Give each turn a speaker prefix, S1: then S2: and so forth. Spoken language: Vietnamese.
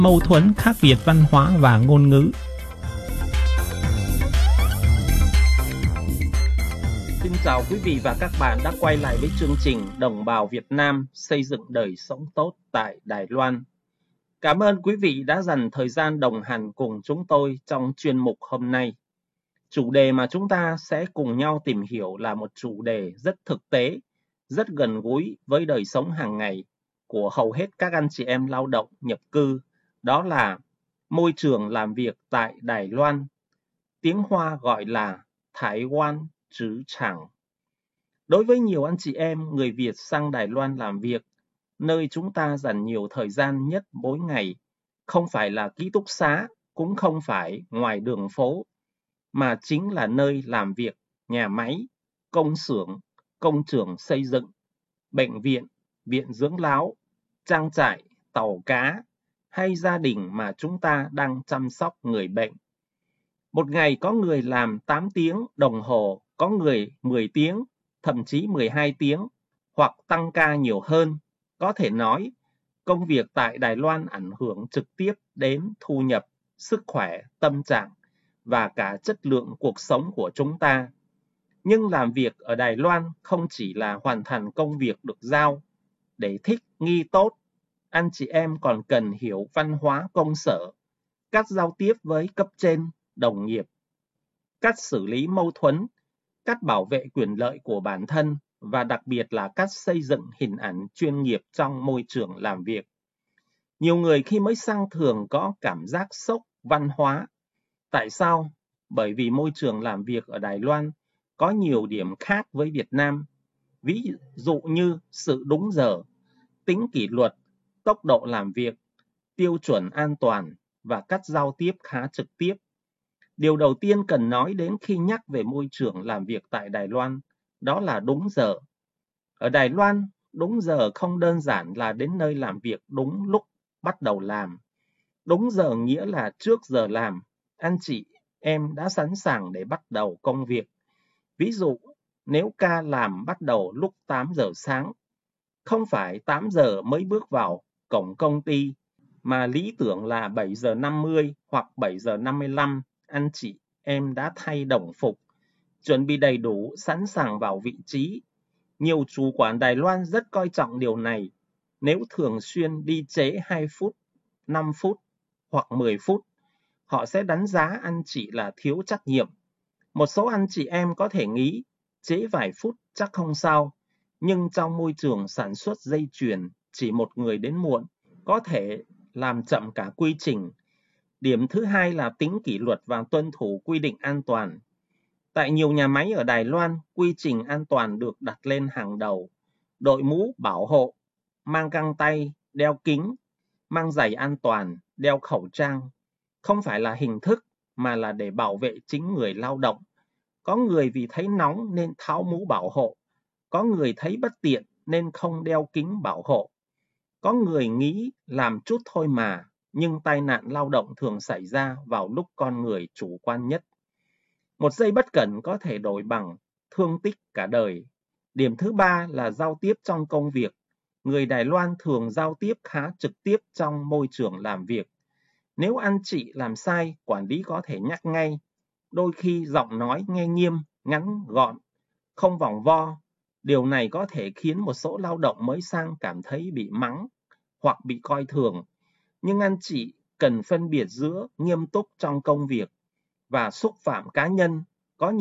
S1: mâu thuẫn khác biệt văn hóa và ngôn ngữ. Xin chào quý vị và các bạn đã quay lại với chương trình Đồng bào Việt Nam xây dựng đời sống tốt tại Đài Loan. Cảm ơn quý vị đã dành thời gian đồng hành cùng chúng tôi trong chuyên mục hôm nay. Chủ đề mà chúng ta sẽ cùng nhau tìm hiểu là một chủ đề rất thực tế, rất gần gũi với đời sống hàng ngày của hầu hết các anh chị em lao động nhập cư. Đó là môi trường làm việc tại Đài Loan. Tiếng Hoa gọi là Thái Quan职场. Đối với nhiều anh chị em người Việt sang Đài Loan làm việc, nơi chúng ta dành nhiều thời gian nhất mỗi ngày, không phải là ký túc xá, cũng không phải ngoài đường phố, mà chính là nơi làm việc, nhà máy, công xưởng, công trường xây dựng, bệnh viện, viện dưỡng lão, trang trại, tàu cá, hay gia đình mà chúng ta đang chăm sóc người bệnh. Một ngày có người làm 8 tiếng đồng hồ, có người 10 tiếng, thậm chí 12 tiếng, hoặc tăng ca nhiều hơn. Có thể nói, công việc tại Đài Loan ảnh hưởng trực tiếp đến thu nhập, sức khỏe, tâm trạng và cả chất lượng cuộc sống của chúng ta. Nhưng làm việc ở Đài Loan không chỉ là hoàn thành công việc được giao. Để thích nghi tốt, anh chị em còn cần hiểu văn hóa công sở, cách giao tiếp với cấp trên, đồng nghiệp, cách xử lý mâu thuẫn, cách bảo vệ quyền lợi của bản thân và đặc biệt là cách xây dựng hình ảnh chuyên nghiệp trong môi trường làm việc. Nhiều người khi mới sang thường có cảm giác sốc văn hóa. Tại sao? Bởi vì môi trường làm việc ở Đài Loan có nhiều điểm khác với Việt Nam. Ví dụ như sự đúng giờ, tính kỷ luật, tốc độ làm việc, tiêu chuẩn an toàn và cách giao tiếp khá trực tiếp. Điều đầu tiên cần nói đến khi nhắc về môi trường làm việc tại Đài Loan, đó là đúng giờ. Ở Đài Loan, đúng giờ không đơn giản là đến nơi làm việc đúng lúc bắt đầu làm. Đúng giờ nghĩa là trước giờ làm, anh chị em đã sẵn sàng để bắt đầu công việc. Ví dụ, nếu ca làm bắt đầu lúc 8 giờ sáng, không phải 8 giờ mới bước vào cổng công ty, mà lý tưởng là 7 giờ 50 hoặc 7 giờ 55, anh chị em đã thay đồng phục, chuẩn bị đầy đủ, sẵn sàng vào vị trí. Nhiều chủ quán Đài Loan rất coi trọng điều này. Nếu thường xuyên đi trễ 2 phút, 5 phút hoặc 10 phút, họ sẽ đánh giá anh chị là thiếu trách nhiệm. Một số anh chị em có thể nghĩ trễ vài phút chắc không sao, nhưng trong môi trường sản xuất dây chuyền, chỉ một người đến muộn có thể làm chậm cả quy trình. Điểm thứ hai là tính kỷ luật và tuân thủ quy định an toàn. Tại nhiều nhà máy ở Đài Loan, quy trình an toàn được đặt lên hàng đầu. Đội mũ bảo hộ, mang găng tay, đeo kính, mang giày an toàn, đeo khẩu trang. Không phải là hình thức, mà là để bảo vệ chính người lao động. Có người vì thấy nóng nên tháo mũ bảo hộ. Có người thấy bất tiện nên không đeo kính bảo hộ. Có người nghĩ làm chút thôi mà, nhưng tai nạn lao động thường xảy ra vào lúc con người chủ quan nhất. Một giây bất cẩn có thể đổi bằng thương tích cả đời. Điểm thứ ba là giao tiếp trong công việc. Người Đài Loan thường giao tiếp khá trực tiếp trong môi trường làm việc. Nếu anh chị làm sai, quản lý có thể nhắc ngay. Đôi khi giọng nói nghe nghiêm, ngắn, gọn, không vòng vo. Điều này có thể khiến một số lao động mới sang cảm thấy bị mắng hoặc bị coi thường. Nhưng anh chị cần phân biệt giữa nghiêm túc trong công việc và xúc phạm cá nhân. Có nhiều